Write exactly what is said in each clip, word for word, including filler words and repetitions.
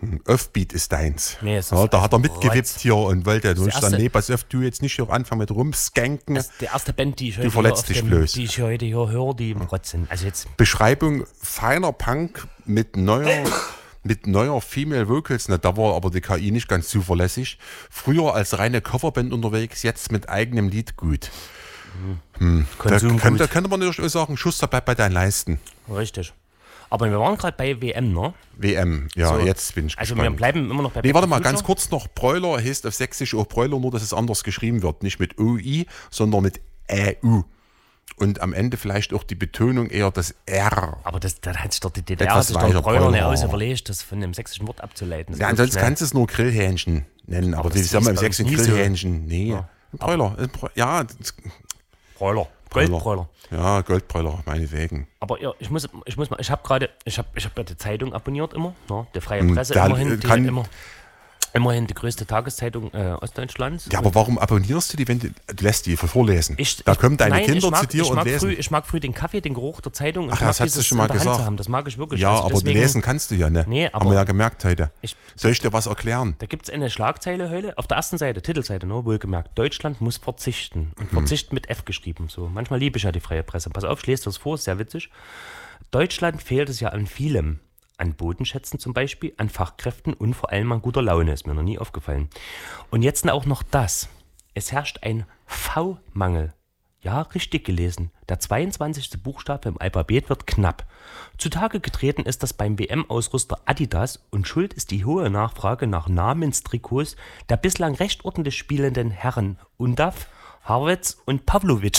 Offbeat ist deins. Nee, es ist ja, da hat er mitgewippt Rotz. hier und wollte, du erste- dann, nee, pass auf, du jetzt nicht hier anfangen mit rumskanken. Das ist die erste Band, die ich, heute verletzt hier dich auf dem, bloß. die ich heute hier höre, die im Rotz sind. Also jetzt, Beschreibung, feiner Punk mit neuer, mit neuer Female Vocals. Na, da war aber die K I nicht ganz zuverlässig. Früher als reine Coverband unterwegs, jetzt mit eigenem Lied gut. Hm. Da Konsum könnte, gut. könnte man natürlich auch sagen, Schuster bleibt bei deinen Leisten. Richtig. Aber wir waren gerade bei W M, ne? W M, ja, So. jetzt bin ich Also gespannt. wir bleiben immer noch bei Nee, Back warte to mal, Future. ganz kurz noch. Broiler heißt auf Sächsisch auch Broiler, nur dass es anders geschrieben wird. Nicht mit O I, sondern mit Ä U. Und am Ende vielleicht auch die Betonung eher das R. Aber das, da hat sich doch die D D R Etwas sich doch weiter, Bräuler nicht Bräuler. aus überlegt, das von dem sächsischen Wort abzuleiten. Das Ja, ist ansonsten schnell. kannst du es nur Grillhähnchen nennen, aber, Aber die das sagen wir im ist bei uns Sächsischen nie so. Grillhähnchen. Nee, Ja. Broiler. äh, Bro- Ja, das- Bräuler. Goldbräuler. Ja, Goldbräuler, meinetwegen. Aber ja, ich muss, ich muss mal, ich habe gerade, ich habe ich hab ja die Zeitung abonniert immer, ne? Der Freie Und Presse, da immerhin, die, kann- immer, immerhin die größte Tageszeitung äh, Ostdeutschlands. Ja, aber warum abonnierst du die, wenn du, du lässt die vorlesen? Ich, da ich- kommen deine nein, Kinder ich mag, zu dir ich und mag lesen. Früh, ich mag früh den Kaffee, den Geruch der Zeitung und Ach, ich mag das hast du dieses schon mal in der Hand gesagt. zu haben. Das mag ich wirklich. Ja, Also aber deswegen, lesen kannst du ja nicht. Nee, Haben wir aber- ja gemerkt heute. Ich, Soll ich dir was erklären? Da gibt es eine Schlagzeile heute, auf der ersten Seite, Titelseite, ne, wohlgemerkt. Deutschland muss verzichten. Mhm. Und verzichten mit F geschrieben. So. Manchmal liebe ich ja die freie Presse. Pass auf, ich lese das vor, ist sehr witzig. Deutschland fehlt es ja an vielem. An Bodenschätzen zum Beispiel, an Fachkräften und vor allem an guter Laune, ist mir noch nie aufgefallen. Und jetzt auch noch das. Es herrscht ein V-Mangel. Ja, richtig gelesen. Der zweiundzwanzigste Buchstabe im Alphabet wird knapp. Zutage getreten ist das beim W M-Ausrüster Adidas und schuld ist die hohe Nachfrage nach Namenstrikots der bislang recht ordentlich spielenden Herren Undav, Harwitz und Pavlovic.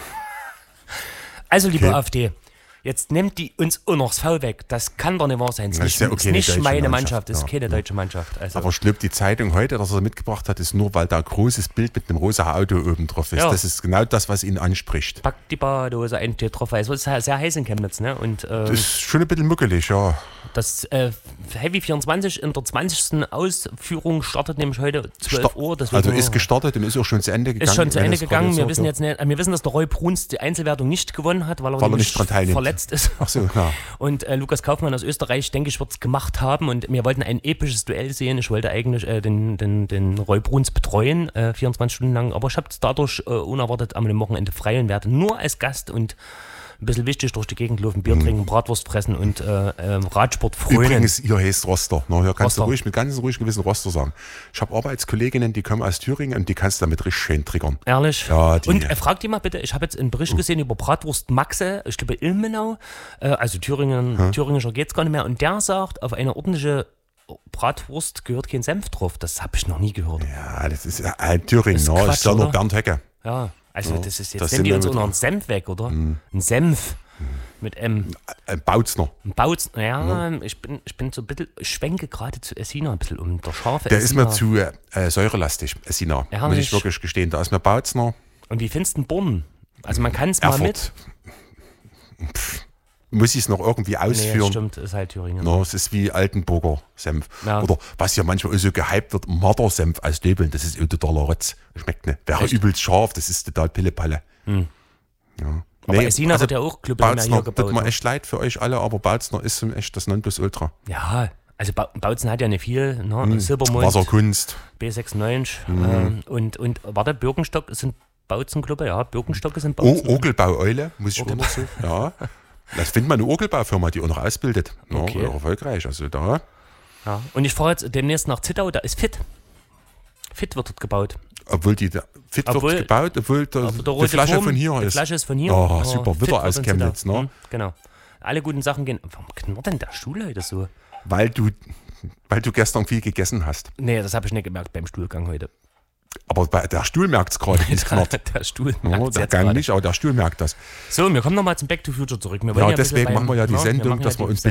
Also, liebe Okay. AfD, jetzt nimmt die uns auch noch das V weg. Das kann doch nicht wahr sein. Das Das ist ist ja nicht, okay, ist nicht eine deutsche meine Mannschaft, Mannschaft, das ist ja. keine deutsche Mannschaft. Also, Aber ich glaube, die Zeitung heute, das er mitgebracht hat, ist nur, weil da ein großes Bild mit einem rosa Auto oben drauf ist. Ja. Das ist genau das, was ihn anspricht. packt die Badehose ein, steht drauf. Es ist sehr, sehr heiß in Chemnitz, ne? Und äh, Das ist schon ein bisschen muckelig, ja. das äh, Heavy vierundzwanzig in der zwanzigsten Ausführung startet nämlich heute zwölf Sta- Uhr. Deswegen, Also ist gestartet und ist auch schon zu Ende gegangen. ist schon zu wenn Ende es gerade gegangen. Wir sagt, wissen ja. jetzt nicht, äh, wir wissen, dass der Roy Bruns die Einzelwertung nicht gewonnen hat, weil er, Weil er nämlich nicht dran teilnimmt. verletzt ist. Ach so, ja. Und äh, Lukas Kaufmann aus Österreich, denke ich, wird es gemacht haben. Und wir wollten ein episches Duell sehen. Ich wollte eigentlich äh, den, den, den Roy Bruns betreuen, äh, vierundzwanzig Stunden lang. Aber ich habe dadurch äh, unerwartet am Wochenende frei und werde nur als Gast und ein bisschen wichtig durch die Gegend laufen, Bier trinken, Bratwurst fressen und äh, äh, Radsport frönen. Übrigens, ihr heißt Roster. No, hier kannst Roster. du ruhig mit ganz ruhig Gewissen Roster sagen. Ich habe Arbeitskolleginnen, die kommen aus Thüringen und die kannst du damit richtig schön triggern. Ehrlich? Ja, die- Und äh, fragt die mal bitte, ich habe jetzt einen Bericht gesehen über Bratwurst Maxe, ich glaube Ilmenau, äh, also Thüringen, hm? Thüringischer geht es gar nicht mehr. Und der sagt, auf eine ordentliche Bratwurst gehört kein Senf drauf. Das habe ich noch nie gehört. Ja, das ist äh, Thüringen. ist No, Quatsch, ich sag nur oder? Bernd Hecke. Ja, also das ist jetzt, das nehmen sind die wir uns auch mit- noch einen Senf weg, oder? Ein Senf mit M. Äh, Bautzner. Ein Bautz, ja, ich bin, ich bin so ein bisschen, ich schwenke gerade zu Essina ein bisschen um. Der scharfe Der ist Essina. mir zu äh, säurelastig, Essina. Ja, muss ich nicht. wirklich gestehen. Da ist mir Bautzner. Und wie findest du den Born? Also man kann es mal mit. Erfurt. Pff, muss ich es noch irgendwie Nee, ausführen? stimmt, ist halt Thüringen. No, es ist wie Altenburger Senf. Ja. Oder was ja manchmal so gehypt wird, Mardersenf aus Döbeln. Das ist totaler Rotz. Schmeckt nicht. Wäre Echt? übelst scharf, das ist total Pillepalle. Hm. Ja. Aber Essina wird ja auch Club mehr Bautzner, hier tut gebaut. mir ne? echt leid für euch alle, aber Bautzner ist schon echt das Nonplusultra. Ja, also ba Bautzen hat ja nicht viel. Ne? Silbermond, Wasserkunst. B sechsundneunzig ähm, und, und warte, Birkenstock sind Bautzengruppe, ja, Birkenstocke sind Oh, Bautzen. Orgelbau-Eule, muss ich schon noch so. Ja. Das findet man eine Orgelbaufirma, die auch noch ausbildet. Ja, Okay. erfolgreich. Also da. Ja. Und ich fahre jetzt demnächst nach Zittau, da ist Fit. Fit wird dort gebaut. Obwohl die da, fit Obwohl- wird gebaut, obwohl der, Aber der die rote Flasche Turm, von hier die ist. Flasche ist von hier. Oh, aber super, Fit wieder wird aus in Chemnitz, Zittau. ne? Hm, genau. Alle guten Sachen gehen. Warum knurrt denn der Stuhl heute so? Weil du, weil du gestern viel gegessen hast. Nee, das habe ich nicht gemerkt beim Stuhlgang heute. Aber bei, der Stuhl merkt es gerade, wie es knarrt. Der Stuhl Ja, merkt's der jetzt Gang gerade. nicht, aber der Stuhl merkt das. So, wir kommen nochmal zum Back to Future zurück. Wir wollen Ja, ein bisschen deswegen beim- machen wir ja die ne, Sendung, machen ja dass wir die uns